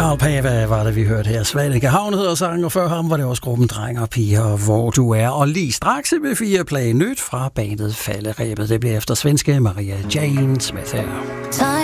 Carl Pava var det, vi hørte her. Svanikehavn hedder sangen, og før ham var det også gruppen Drenge og Piger, Hvor du er. Og lige straks med 4 play nyt fra bandet Falderebet. Det bliver efter svenske Maria Jane Smith her.